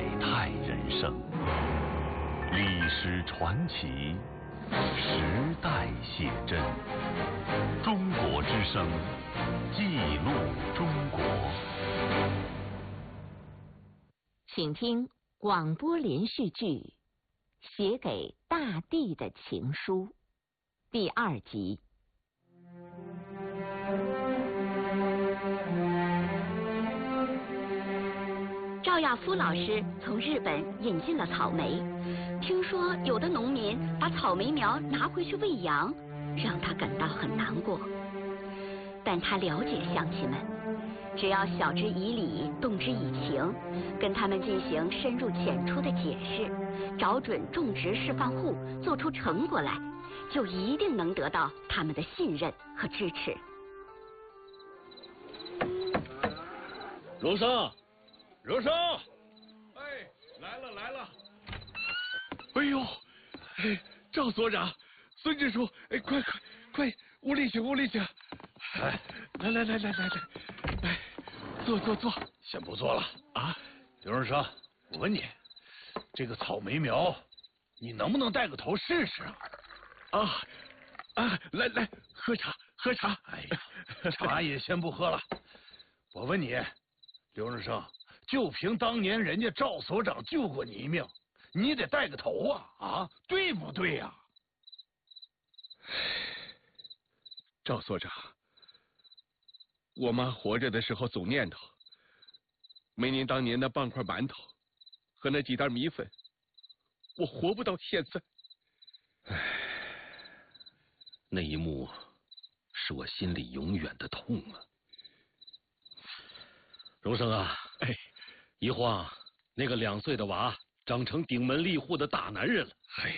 态人生，历史传奇，时代写真。中国之声，记录中国。 请听广播连续剧《写给大地的情书》第2集。 赵亚夫老师从日本引进了草莓，听说有的农民把草莓苗拿回去喂羊，让他感到很难过。但他了解乡亲们，只要晓之以理，动之以情，跟他们进行深入浅出的解释，找准种植示范户，做出成果来，就一定能得到他们的信任和支持。 荣生，荣生，哎，来了来了！哎呦，哎，赵所长，孙支书，哎，快，屋里请，屋里请。哎，来，坐。 先不坐了啊， 刘荣生，我问你，这个草莓苗，你能不能带个头试试啊？ 来，喝茶。 哎呀，茶也先不喝了。我问你，刘荣生，就凭当年人家赵所长救过你一命，你得带个头啊，对不对呀？ 赵所长，我妈活着的时候总念叨，没您当年那半块馒头和那几袋米粉，我活不到现在。 那一幕是我心里永远的痛啊！荣生啊， 哎， 一晃那个2岁的娃长成顶门立户的大男人了。 哎，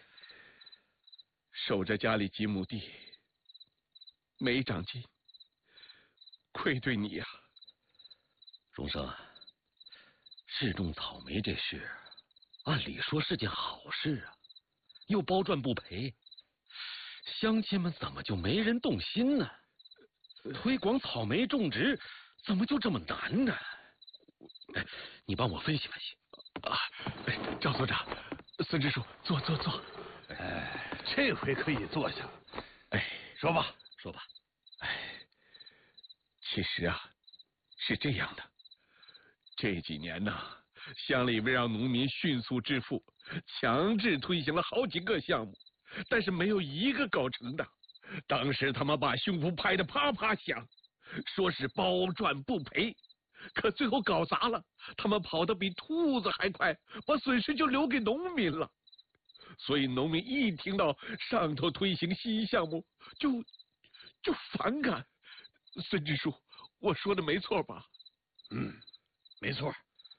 守着家里几亩地，没长进，愧对你呀。 荣生啊，试种草莓这事，按理说是件好事啊，又包赚不赔，乡亲们怎么就没人动心呢？推广草莓种植怎么就这么难呢？哎，你帮我分析分析啊！赵所长，孙支书，坐。 哎，这回可以坐下。 哎， 说吧。 哎，其实啊，是这样的，这几年呢，乡里为让农民迅速致富，强制推行了好几个项目，但是没有一个搞成的。当时他们把胸脯拍得啪啪响，说是包赚不赔，可最后搞砸了，他们跑得比兔子还快，把损失就留给农民了。所以农民一听到上头推行新项目，就反感。孙支书，我说的没错吧？ 没错。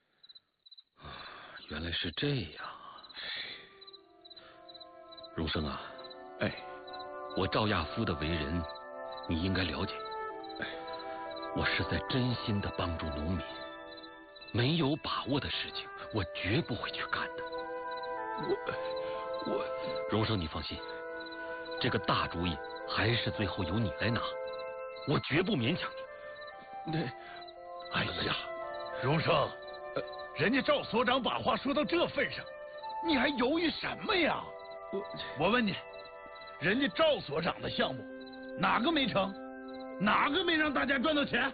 原来是这样啊！荣生啊， 哎， 我赵亚夫的为人，你应该了解。我是在真心的帮助农民，没有把握的事情，我绝不会去干的。 我， 荣生，你放心，这个大主意还是最后由你来拿，我绝不勉强你。 哎呀，荣生，人家赵所长把话说到这份上，你还犹豫什么呀？我问你，人家赵所长的项目哪个没成？哪个没让大家赚到钱？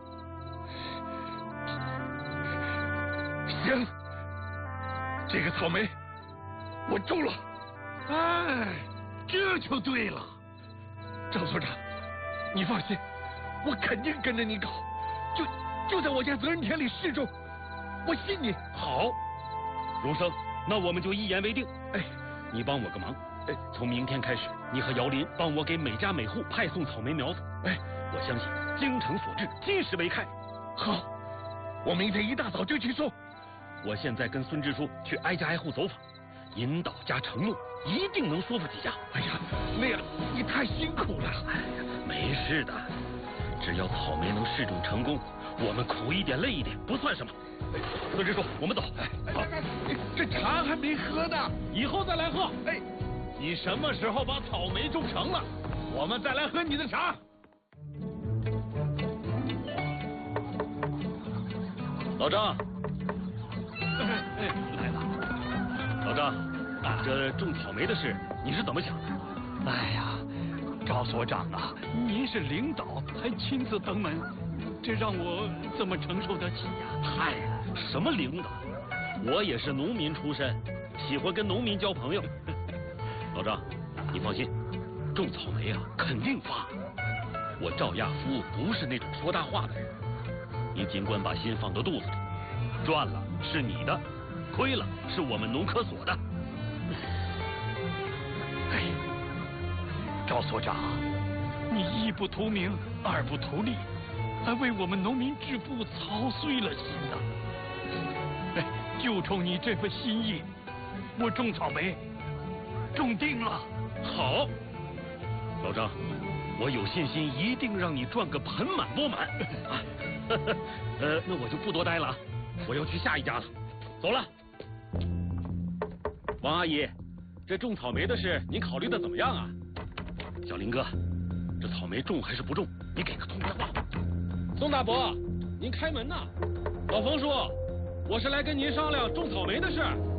行，这个草莓我种了。 哎，这就对了。 赵所长，你放心，我肯定跟着你搞，就在我家责任田里试种，我信你。 好，荣生，那我们就一言为定。 哎， 你帮我个忙，从明天开始，你和姚林帮我给每家每户派送草莓苗子。 哎， 我相信精诚所至，金石为开。 好，我明天一大早就去送。 我现在跟孙支书去挨家挨户走访，引导加承诺，一定能说服几家。 哎呀，那样你太辛苦了。 哎呀，没事的，只要草莓能试种成功，我们苦一点累一点不算什么。孙支书，我们走。 好，这茶还没喝呢， 以后再来喝。哎，你什么时候把草莓种成了，我们再来喝你的茶。 老张， 这种草莓的事你是怎么想的？ 哎呀，赵所长啊，您是领导，还亲自登门，这让我怎么承受得起呀？ 嗨，什么领导？我也是农民出身，喜欢跟农民交朋友。老张，你放心，种草莓啊肯定发。我赵亚夫不是那种说大话的人，你尽管把心放到肚子里，赚了是你的，亏了是我们农科所的。 哎，赵所长，你一不图名，二不图利，还为我们农民致富操碎了心呐！哎，就冲你这份心意，我种草莓种定了。 好，老张，我有信心一定让你赚个盆满钵满。那我就不多待了啊，我要去下一家了，走了。王阿姨，这种草莓的事您考虑的怎么样啊？小林哥，这草莓种还是不种？你给个通电话。宋大伯，您开门呐！老冯叔，我是来跟您商量种草莓的事。